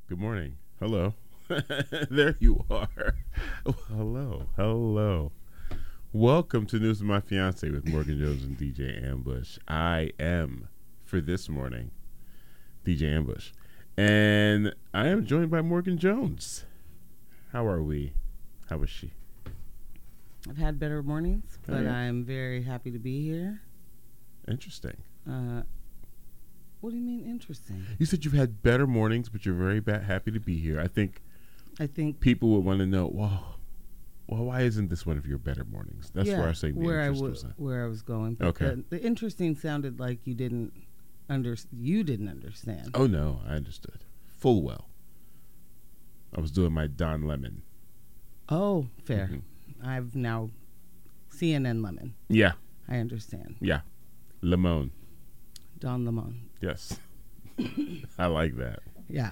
Good morning. Hello. There you are. Hello. Welcome to News of My Fiance with Morgan Jones and DJ Ambush. I am, for this morning, DJ Ambush. And I am joined by Morgan Jones. How are we? How is she? I've had better mornings, but I'm very happy to be here. Interesting. What do you mean interesting? You said you've had better mornings, but you're very happy to be here. I think people would want to know, well, why isn't this one of your better mornings? That's where I say where I was going. But okay. The interesting sounded like you didn't understand. Oh no, I understood full well. I was doing my Don Lemon. Oh, fair. Mm-hmm. I've now CNN Lemon. Yeah, I understand. Yeah, Lemon. Don Lemon. Yes, I like that. Yeah.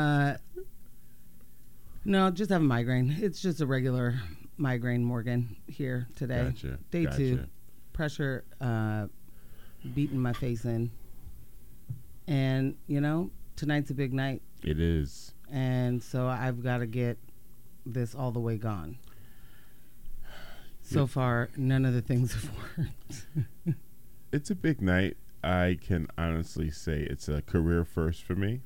No, just have a migraine. It's just a regular migraine, Morgan, here today. Gotcha. Day 2. Pressure beating my face in. And, tonight's a big night. It is. And so I've got to get this all the way gone. So far, none of the things have worked. It's a big night. I can honestly say it's a career first for me.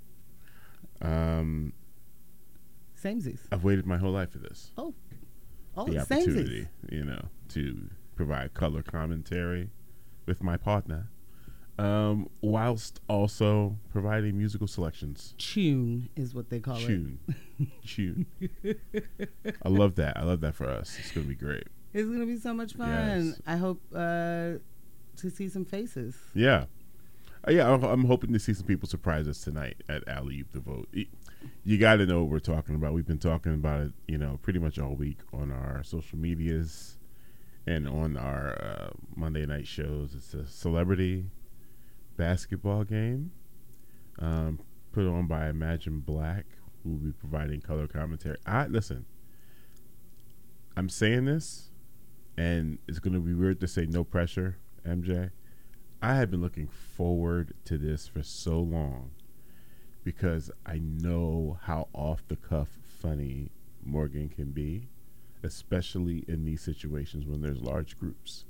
Samesies. I've waited my whole life for this. The opportunity, to provide color commentary with my partner, whilst also providing musical selections. Tune is what they call it. Tune. I love that. I love that for us. It's going to be great. It's going to be so much fun. Yes. I hope to see some faces. Yeah. I'm hoping to see some people surprise us tonight at Alley Oop the Vote. You got to know what we're talking about. We've been talking about it, pretty much all week on our social medias and on our Monday night shows. It's a celebrity basketball game put on by Imagine Black, who will be providing color commentary. Listen, I'm saying this, and it's going to be weird to say no pressure, MJ. I have been looking forward to this for so long because I know how off the cuff funny Morgan can be, especially in these situations when there's large groups.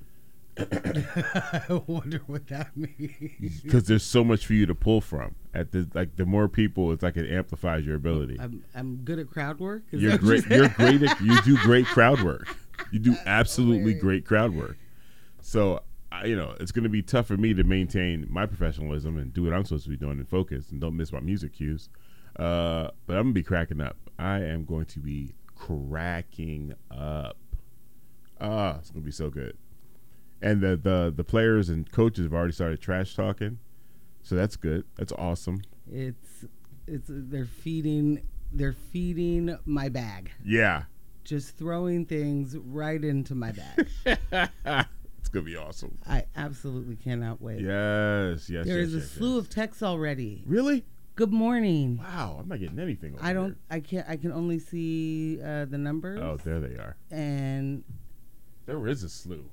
I wonder what that means. Because there's so much for you to pull from. The more people, it's like it amplifies your ability. I'm good at crowd work. You're great. You do great crowd work. You do absolutely great crowd work. So. It's going to be tough for me to maintain my professionalism and do what I'm supposed to be doing and focus and don't miss my music cues. But I'm going to be cracking up. I am going to be cracking up. It's going to be so good. And the players and coaches have already started trash talking. So that's good. That's awesome. They're feeding my bag. Yeah. Just throwing things right into my bag. It's going to be awesome. I absolutely cannot wait. Yes. There is a slew of texts already. Really? Good morning. Wow, I'm not getting anything over here. I can only see the numbers. Oh, there they are. And there is a slew.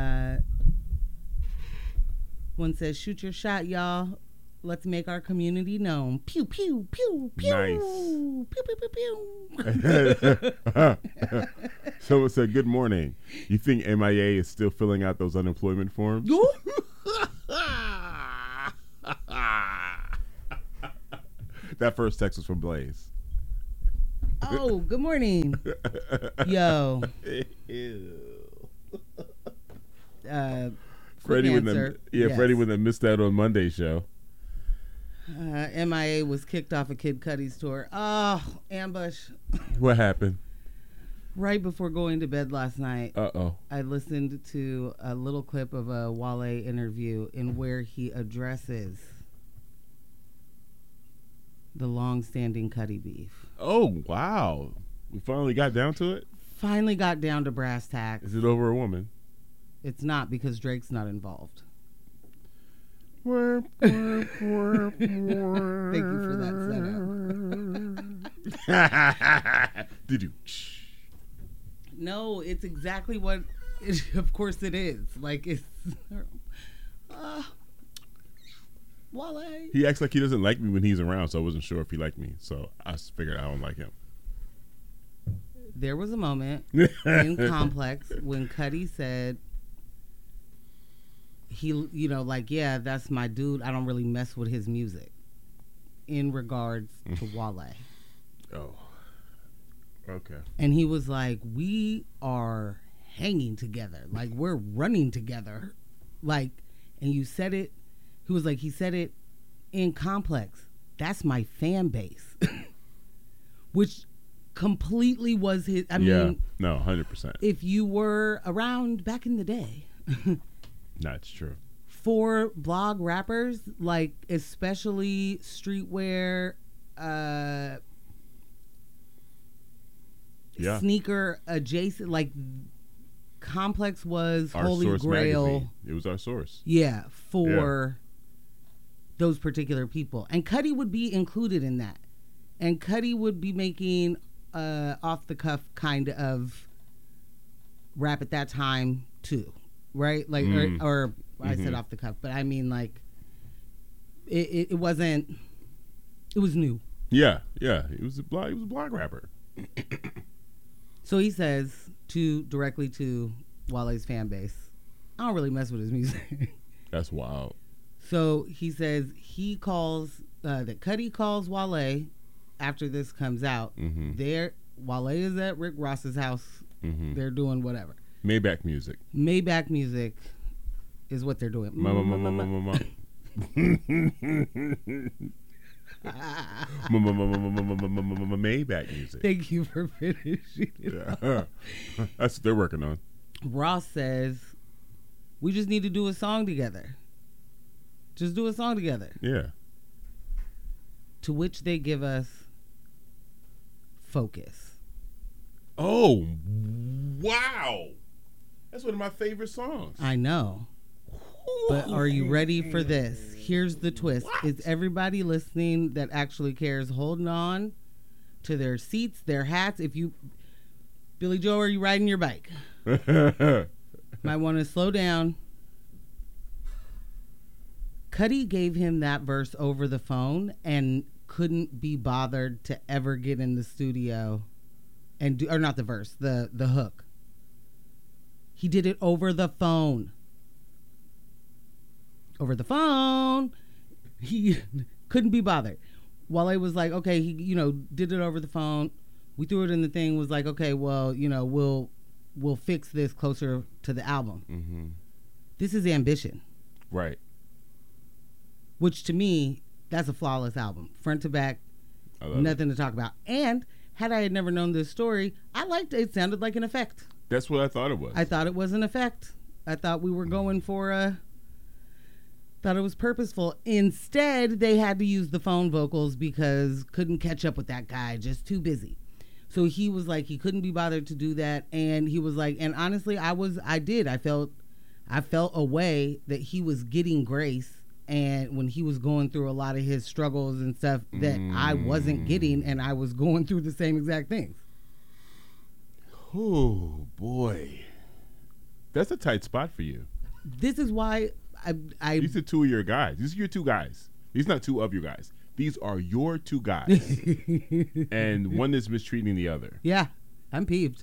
One says, "Shoot your shot, y'all. Let's make our community known." Pew, pew, pew, pew. Nice. Pew, pew, pew, pew. Someone said, "Good morning. You think MIA is still filling out those unemployment forms?" That first text was from Blaze. Oh, good morning. Yo. Freddie when they missed out on Monday's show. MIA was kicked off of Kid Cudi's tour. Oh, Ambush. What happened? Right before going to bed last night, I listened to a little clip of a Wale interview in where he addresses the long-standing Cudi beef. Oh, wow. We finally got down to it? Finally got down to brass tacks. Is it over a woman? It's not, because Drake's not involved. Thank you for that setup. Did you? No, it's exactly what. Of course, it is. Like it's. Wale. He acts like he doesn't like me when he's around, so I wasn't sure if he liked me. So I figured I don't like him. There was a moment in Complex when Cudi said he, like, yeah, that's my dude. I don't really mess with his music in regards to Wale. Oh, okay. And he was like, we are hanging together. Like, we're running together. Like, and you said it. He was like, he said it in Complex. That's my fan base. Which completely was his. I mean, no, 100%. If you were around back in the day. That's true. For blog rappers, like, especially streetwear, sneaker adjacent, like, Complex was our holy source grail. Magazine. It was our source. Yeah, for those particular people. And Cudi would be included in that. And Cudi would be making off the cuff kind of rap at that time too. Right? Like or I said off the cuff, but I mean, like, it wasn't, it was new. Yeah. He was a blog rapper. So he says directly to Wale's fan base, I don't really mess with his music. That's wild. So he says he calls that Cudi calls Wale after this comes out. Wale is at Rick Ross's house. They're doing whatever. Maybach music is what they're doing. Maybach music. Thank you for finishing it. That's what they're working on. Ross says, we just need to do a song together. Just do a song together. Yeah. To which they give us Focus. Oh, wow. That's one of my favorite songs. I know. But are you ready for this? Here's the twist. What? Is everybody listening that actually cares holding on to their seats, their hats? Billy Joe, are you riding your bike? Might want to slow down. Cudi gave him that verse over the phone and couldn't be bothered to ever get in the studio and do, or not the verse, the hook. He did it over the phone. Over the phone. He couldn't be bothered. Wale was like, okay, he, did it over the phone. We threw it in the thing, was like, okay, well, we'll fix this closer to the album. This is Ambition. Right. Which to me, that's a flawless album. Front to back, nothing to talk about. And had I had never known this story, I liked it. It sounded like an effect. That's what I thought it was. I thought it was an effect. I thought we were going for thought it was purposeful. Instead, they had to use the phone vocals because couldn't catch up with that guy, just too busy. So he was like, he couldn't be bothered to do that. And he was like, and honestly, I felt a way that he was getting grace. And when he was going through a lot of his struggles and stuff that I wasn't getting, and I was going through the same exact things. Oh, boy. That's a tight spot for you. This is why I These are two of your guys. These are your two guys. These are not two of your guys. These are your two guys. And one is mistreating the other. Yeah, I'm peeved.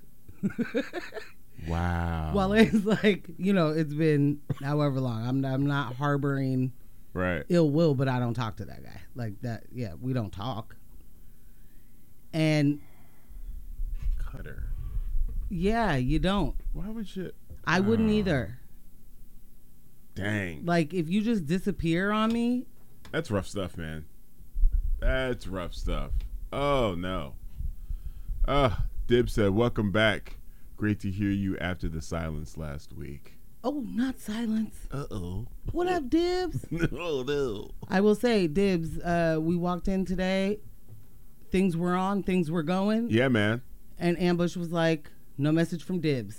Wow. Well, it's like, it's been however long. I'm not harboring ill will, but I don't talk to that guy. Like that, yeah, we don't talk. And Cutter. Yeah, you don't. Why would you? I wouldn't either. Dang. Like, if you just disappear on me. That's rough stuff, man. That's rough stuff. Oh, no. Dib said, welcome back. Great to hear you after the silence last week. Oh, not silence. Uh-oh. What up, Dibs? Oh, no. I will say, Dibs, we walked in today. Things were on. Things were going. Yeah, man. And Ambush was like, no message from Dibs.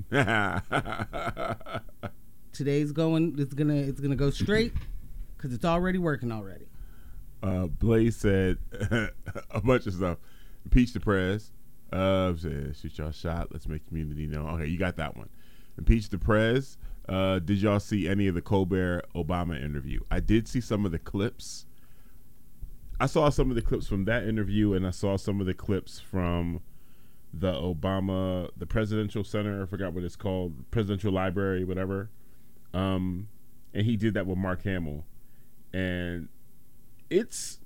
Today's going, it's gonna go straight because it's already working already. Blaze said a bunch of stuff. Impeach the press. Said, shoot y'all shot. Let's make community know. Okay, you got that one. Impeach the press. Did y'all see any of the Colbert Obama interview? I did see some of the clips. I saw some of the clips from that interview, and I saw some of the clips from the Presidential Center. I forgot what it's called, Presidential Library, whatever. And he did that with Mark Hamill, and it's.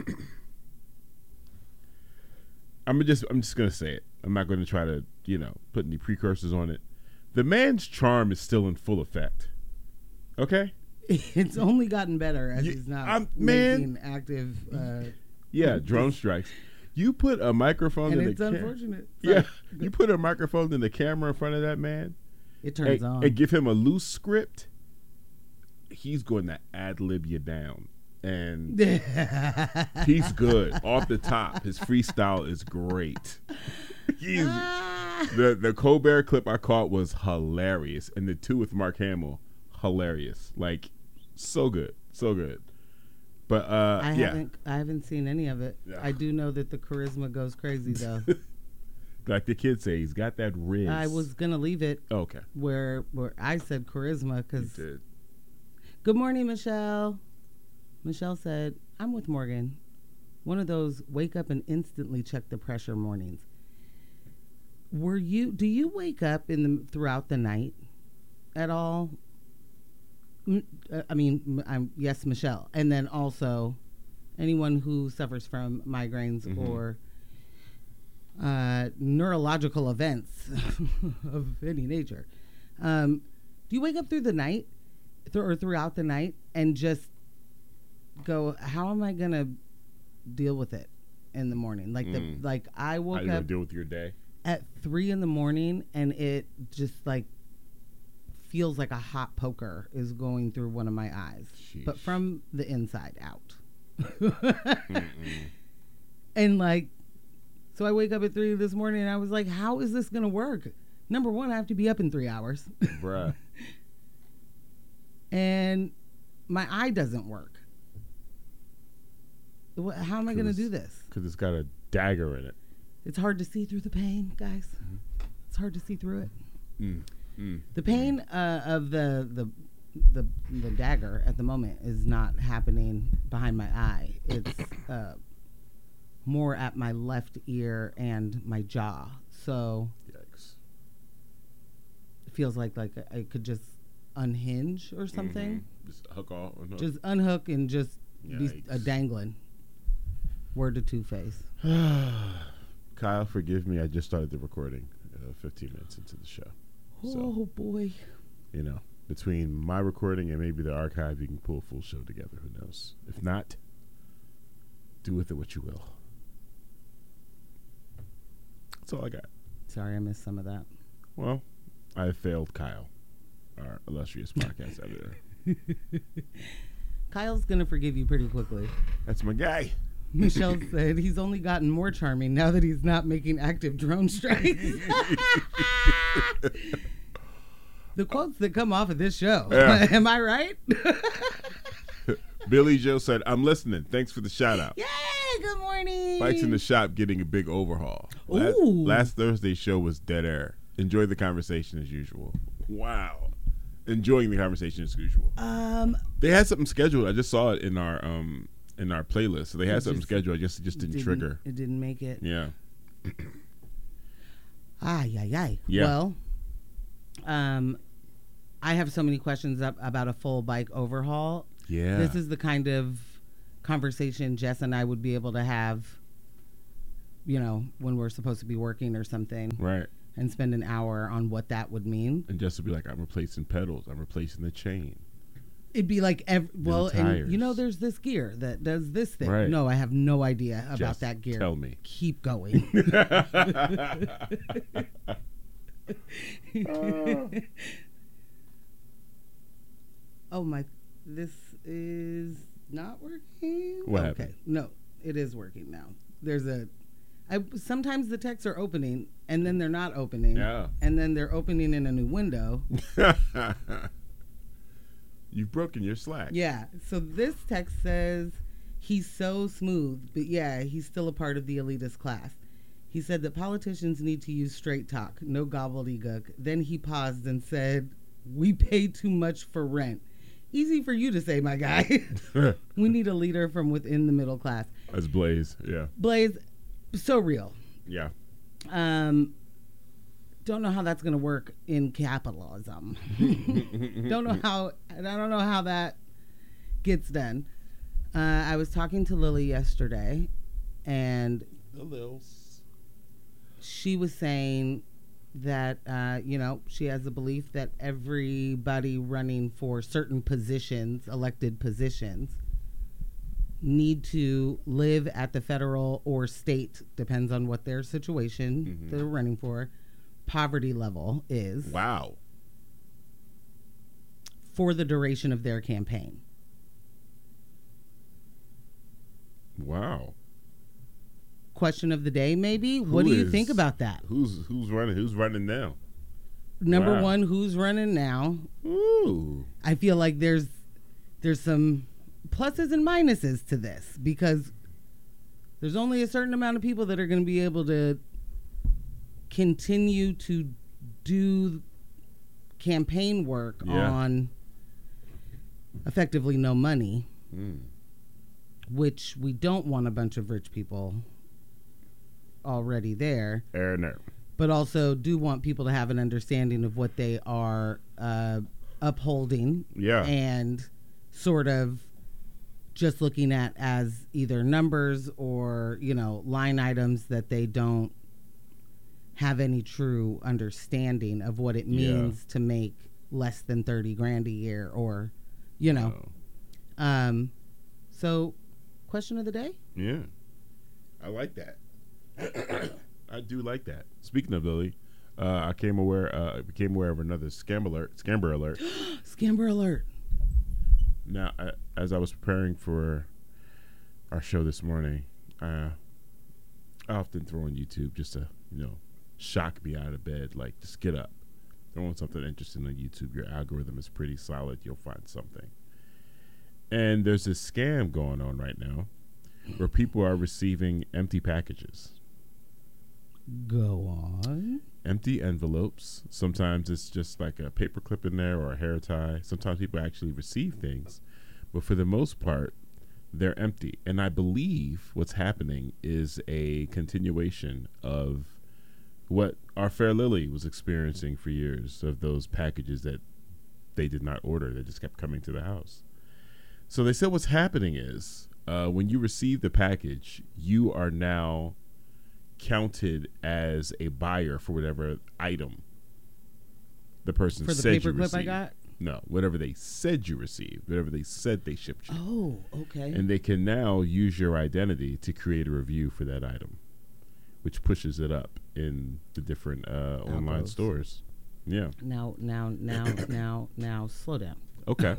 I'm just gonna say it. I'm not gonna try to put any precursors on it. The man's charm is still in full effect. Okay? It's only gotten better as he's not making active. Drone strikes. You put a microphone in the camera. And it's unfortunate. You put a microphone in the camera in front of that man. It turns on. And give him a loose script. He's going to ad-lib you down. And he's good. Off the top. His freestyle is great. The Colbert clip I caught was hilarious, and the two with Mark Hamill, hilarious. Like, so good. But I haven't seen any of it. Yeah. I do know that the charisma goes crazy though. Like the kids say, he's got that riz. I was gonna leave it. Okay. Where I said charisma because. Good morning, Michelle. Michelle said, "I'm with Morgan. One of those wake up and instantly check the pressure mornings." Do you wake up throughout the night at all? Yes, Michelle. And then also anyone who suffers from migraines or neurological events of any nature. Do you wake up through the night or throughout the night and just go, how am I going to deal with it in the morning? I woke up. How you going to deal with your day? At 3 a.m, and it just like feels like a hot poker is going through one of my eyes. Sheesh. But from the inside out. And so I wake up at 3 this morning and I was like, how is this going to work? Number one, I have to be up in 3 hours. Bruh. And my eye doesn't work. How am I going to do this? Because it's got a dagger in it. It's hard to see through the pain, guys. It's hard to see through it. The pain of the dagger at the moment is not happening behind my eye. It's more at my left ear and my jaw. So yikes. It feels like I could just unhinge or something. Just hook off. Just unhook and just be a dangling. Word to Two-Face. Kyle, forgive me. I just started the recording 15 minutes into the show. Oh, boy. Between my recording and maybe the archive, you can pull a full show together. Who knows? If not, do with it what you will. That's all I got. Sorry, I missed some of that. Well, I failed Kyle, our illustrious podcast editor. Kyle's going to forgive you pretty quickly. That's my guy. Michelle said he's only gotten more charming now that he's not making active drone strikes. The quotes that come off of this show. Yeah. Am I right? Billy Joe said, I'm listening. Thanks for the shout out. Yay, good morning. Bikes in the shop getting a big overhaul. Last Thursday's show was dead air. Enjoy the conversation as usual. Wow. Enjoying the conversation as usual. They had something scheduled. I just saw it in our playlist. So they had something scheduled. It just didn't trigger. It didn't make it. Yeah. Yeah. Well, I have so many questions about a full bike overhaul. Yeah. This is the kind of conversation Jess and I would be able to have, when we're supposed to be working or something. Right. And spend an hour on what that would mean. And Jess would be like, I'm replacing pedals. I'm replacing the chain. It'd be like, and there's this gear that does this thing. Right. No, I have no idea about Just that gear. Tell me. Keep going. Oh my, this is not working. What happened? No, it is working now. Sometimes the texts are opening and then they're not opening. Yeah. And then they're opening in a new window. You've broken your Slack. Yeah. So this text says, he's so smooth, but yeah, he's still a part of the elitist class. He said that politicians need to use straight talk, no gobbledygook. Then he paused and said, We pay too much for rent. Easy for you to say, my guy. We need a leader from within the middle class. That's Blaze. Yeah. Blaze, so real. Yeah. Don't know how that's going to work in capitalism. I don't know how that gets done. I was talking to Lily yesterday, and The Lils. she was saying that, she has a belief that everybody running for certain positions, elected positions, need to live at the federal or state, depends on what their situation they're running for, poverty level is. Wow. For the duration of their campaign. Wow. Question of the day, maybe? What do you think about that? Who's running? Who's running now? Number one, who's running now? Ooh. I feel like there's some pluses and minuses to this, because there's only a certain amount of people that are going to be able to continue to do campaign work on effectively no money, which we don't want a bunch of rich people already there. But also do want people to have an understanding of what they are upholding. Yeah. And sort of just looking at as either numbers or, line items that they don't have any true understanding of what it means to make less than 30 grand a year, or, so question of the day? Yeah. I like that. I do like that. Speaking of Lily, I became aware of another scamber alert. Scamber alert. Now, as I was preparing for our show this morning, I often throw on YouTube just to, shock me out of bed. Like, just get up. Throw on something interesting on YouTube. Your algorithm is pretty solid. You'll find something. And there's this scam going on right now where people are receiving empty packages. Go on. Empty envelopes. Sometimes it's just like a paper clip in there or a hair tie. Sometimes people actually receive things, but for the most part, they're empty. And I believe what's happening is a continuation of what our fair Lily was experiencing for years, of those packages that they did not order. They just kept coming to the house. So they said what's happening is when you receive the package, you are now counted as a buyer for whatever item the person for the said you paperclip received. I got? No, whatever they said you received, whatever they said they shipped you. Oh, okay. And they can now use your identity to create a review for that item, which pushes it up in the different online stores. Yeah. Now, slow down. Okay.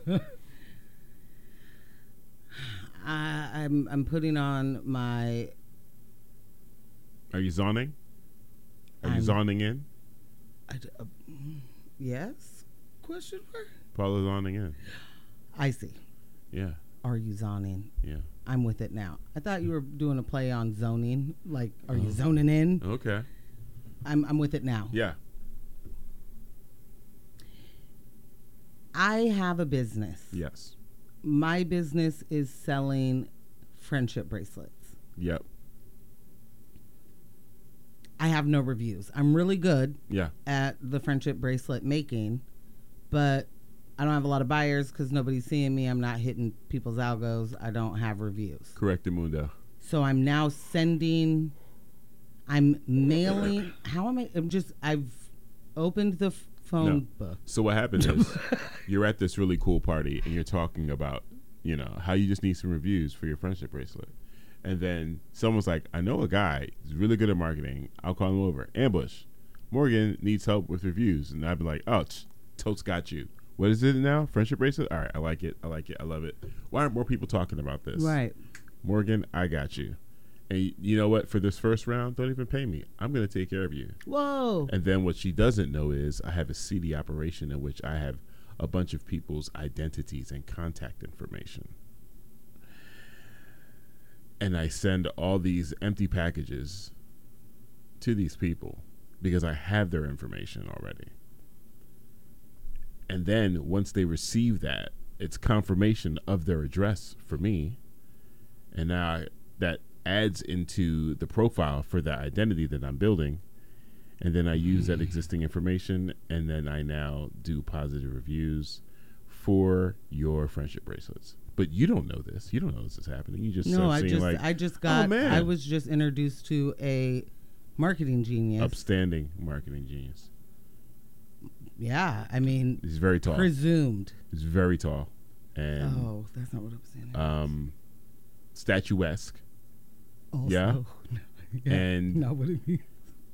I'm putting on my. Are you zoning? Are you zoning in? Yes? Question mark? Paula's zoning in. I see. Yeah. Are you zoning? Yeah. I'm with it now. I thought you were doing a play on zoning. Like, are you zoning in? Okay. I'm with it now. Yeah. I have a business. Yes. My business is selling friendship bracelets. Yep. I have no reviews. I'm really good Yeah. at the friendship bracelet making, but I don't have a lot of buyers because nobody's seeing me. I'm not hitting people's algos. I don't have reviews. Correct, Mundo. So I'm now I'm mailing. I've opened the phone book. So what happens is you're at this really cool party and you're talking about, how you just need some reviews for your friendship bracelet. And then someone's like, I know a guy who's really good at marketing. I'll call him over. Ambush. Morgan needs help with reviews. And I'd be like, oh, totes got you. What is it now? Friendship bracelet? All right, I like it. I love it. Why aren't more people talking about this? Right. Morgan, I got you. And you know what? For this first round, don't even pay me. I'm going to take care of you. Whoa. And then what she doesn't know is I have a seedy operation in which I have a bunch of people's identities and contact information. And I send all these empty packages to these people because I have their information already. And then once they receive that, it's confirmation of their address for me. And now that adds into the profile for the identity that I'm building. And then I use that existing information, and then I now do positive reviews for your friendship bracelets. But you don't know this. You don't know this is happening. You just start seeing I was just introduced to a marketing genius. Upstanding marketing genius. Yeah, I mean, he's very tall. Presumed. He's very tall. And that's not what I'm saying. Statuesque. Also, yeah. And not what it means.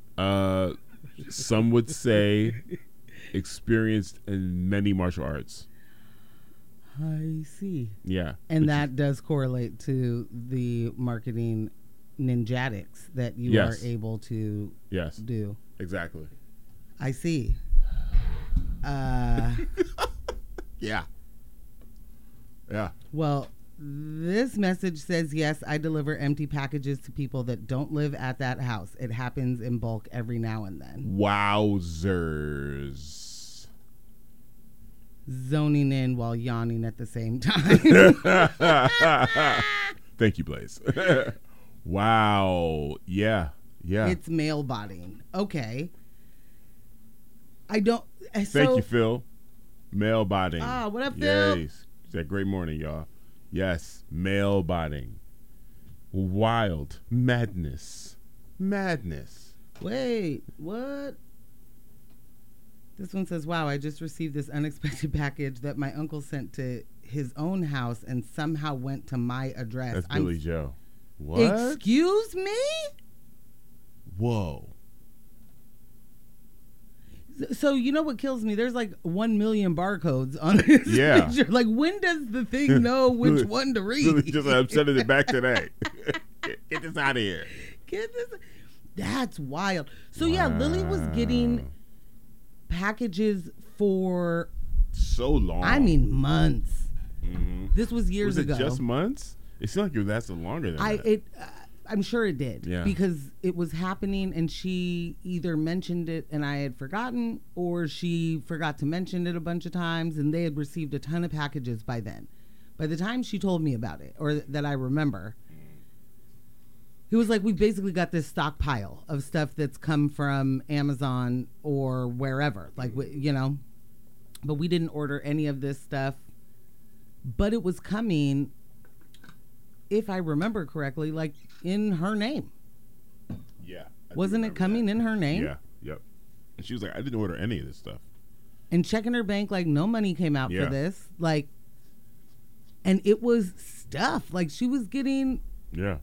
Some would say experienced in many martial arts. I see. Yeah. And that does correlate to the marketing ninjatics that you are able to do. Exactly. I see. Yeah. Yeah. Well, this message says, yes, I deliver empty packages to people that don't live at that house. It happens in bulk every now and then. Wowzers. Zoning in while yawning at the same time. Thank you, Blaze. Wow. Yeah. Yeah. It's mail botting. Okay. I don't. Thank you, Phil. Mail botting. What up, Phil? Yes. Said great morning, y'all. Yes, mail botting. Wild. Madness. Wait, what? This one says, wow, I just received this unexpected package that my uncle sent to his own house and somehow went to my address. That's Billy Joe. What? Excuse me? Whoa. So you know what kills me? There's like 1 million barcodes on this picture. Like, when does the thing know which one to read? Just I'm sending it back today. Get this out of here. Get this. That's wild. So yeah, Lily was getting packages for so long. I mean, months. Mm-hmm. This was years ago. Was it just months? It seemed like it lasted longer than that. I'm sure it did. Yeah. Because it was happening and she either mentioned it and I had forgotten, or she forgot to mention it a bunch of times, and they had received a ton of packages by then. By the time she told me about it, or that I remember, it was like, we basically got this stockpile of stuff that's come from Amazon or wherever. Like, you know, but we didn't order any of this stuff. But it was coming, if I remember correctly, like in her name. Yeah. Wasn't it coming in her name? Yeah. Yep. And she was like, I didn't order any of this stuff. And checking her bank, like, no money came out for this. Like, and it was stuff. Like, she was getting. Yeah.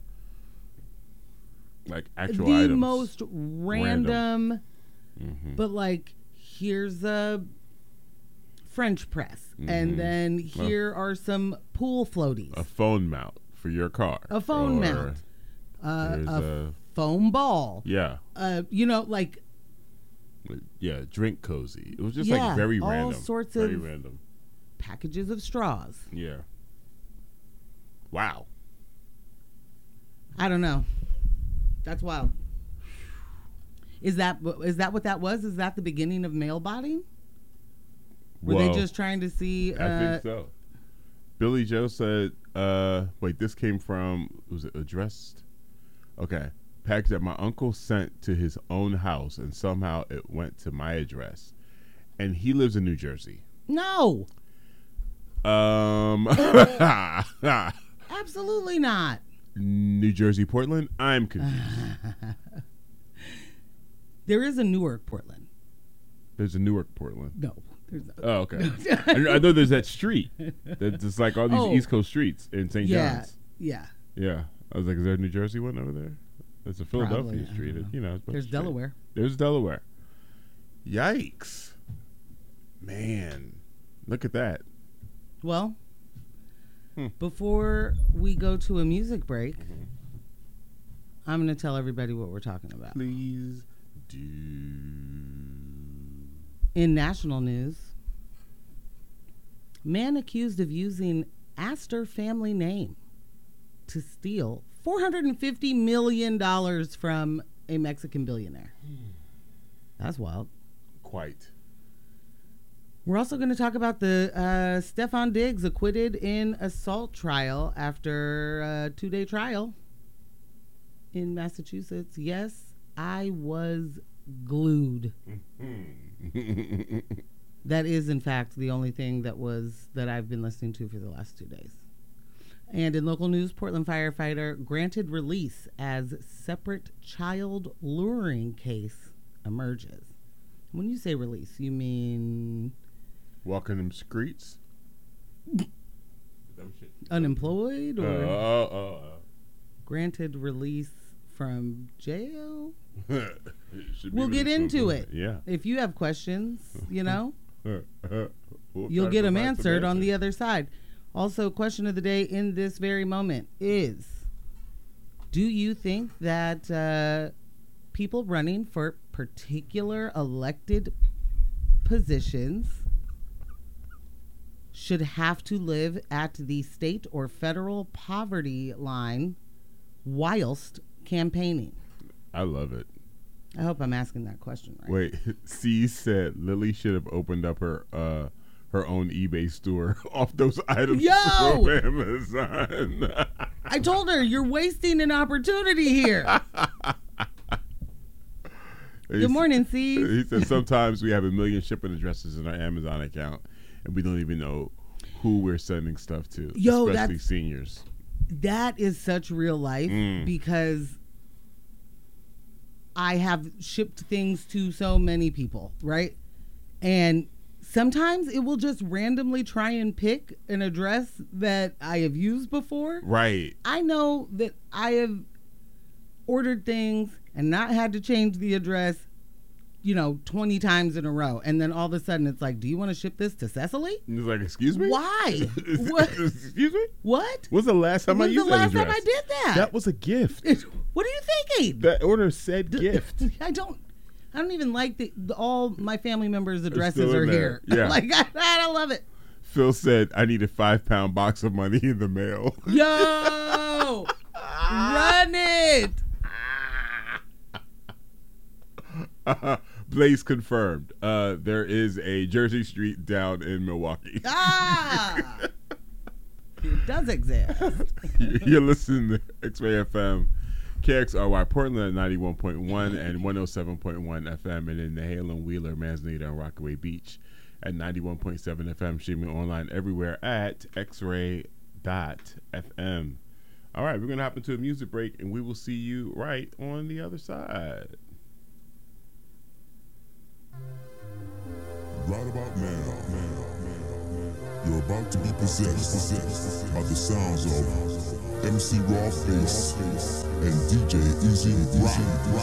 Like actual the items. most random. Mm-hmm. But like, here's a French press. Mm-hmm. And then here are some pool floaties. A phone mount for your car. A phone mount. A foam ball. Yeah. You know, like. Yeah, drink cozy. It was just like very random. All sorts very of random. Packages of straws. Yeah. Wow. I don't know. That's wild. Is that what that was? Is that the beginning of mail botting? Were they just trying to see? I think so. Billy Joe said, wait, this came from, was it addressed? Okay. Package that my uncle sent to his own house, and somehow it went to my address. And he lives in New Jersey. No. Absolutely not. New Jersey, Portland? I'm confused. There is a Newark, Portland. There's a Newark, Portland. No. There's not. Oh, okay. I know there's that street. That's just like all these East Coast streets in St. John's. Yeah. Yeah. I was like, is there a New Jersey one over there? There's a Philadelphia street. You know, there's Delaware. There's Delaware. Yikes. Man. Look at that. Well, before we go to a music break, I'm going to tell everybody what we're talking about. Please do. In national news, man accused of using Astor family name to steal $450 million from a Mexican billionaire. That's wild. Quite. We're also going to talk about the Stefan Diggs acquitted in assault trial after a 2-day trial in Massachusetts. Yes, I was glued. That is, in fact, the only thing that I've been listening to for the last 2 days. And in local news, Portland firefighter granted release as separate child luring case emerges. When you say release, you mean walking them streets? Unemployed or granted release from jail? We'll get into it. Yeah. If you have questions, you'll get them answered on the other side. Also, question of the day in this very moment is, do you think that people running for particular elected positions should have to live at the state or federal poverty line whilst campaigning? I love it. I hope I'm asking that question right. Wait, C said Lily should have opened up her own eBay store off those items from Amazon. I told her, you're wasting an opportunity here. Good morning, C. He said sometimes we have 1 million shipping addresses in our Amazon account, and we don't even know who we're sending stuff to, especially seniors. That is such real life because I have shipped things to so many people, right? And sometimes it will just randomly try and pick an address that I have used before. Right. I know that I have ordered things and not had to change the address, 20 times in a row. And then all of a sudden it's like, do you want to ship this to Cecily? And it's like, excuse me? Why? What? Excuse me? What? When's the last time I used that address? When's the last time I did that? That was a gift. What are you thinking? That order said gift. I don't even like all my family members' addresses are here. Yeah. I love it. Phil said, I need a 5-pound box of money in the mail. Yo! Run it! Blaze confirmed. There is a Jersey Street down in Milwaukee. It does exist. You're listening to X-Ray FM, KXRY Portland at 91.1 and 107.1 FM, and in the Halem, Wheeler, Manzanita, and Rockaway Beach at 91.7 FM, streaming online everywhere at xray.fm. All right, we're going to hop into a music break, and we will see you right on the other side. Right about now, you're about to be possessed by the sounds of MC Raw Face and DJ Easy Rock.